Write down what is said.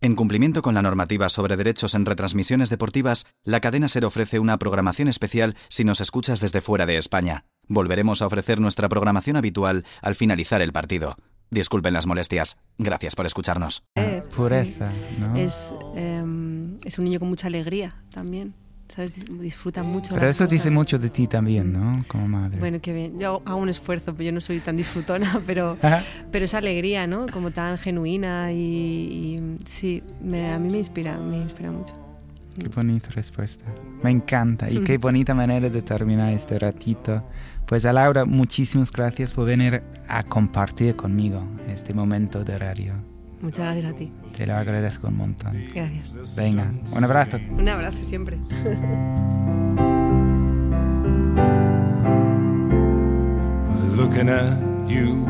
En cumplimiento con la normativa sobre derechos en retransmisiones deportivas, la cadena SER ofrece una programación especial si nos escuchas desde fuera de España. Volveremos a ofrecer nuestra programación habitual al finalizar el partido. Disculpen las molestias. Gracias por escucharnos. Pureza, ¿no? Es un niño con mucha alegría también, ¿sabes? Disfruta mucho. Pero eso las dice cosas. mucho de ti también, ¿no? Como madre. Bueno, qué bien. Yo hago un esfuerzo, pero yo no soy tan disfrutona, pero esa alegría, ¿no? Como tan genuina y sí, a mí me inspira mucho. Qué bonita respuesta. Me encanta. Y qué bonita manera de terminar este ratito. Pues a Laura, muchísimas gracias por venir a compartir conmigo este momento de radio. Muchas gracias a ti. Te lo agradezco un montón. Gracias. Venga, un abrazo. Un abrazo siempre. Looking at you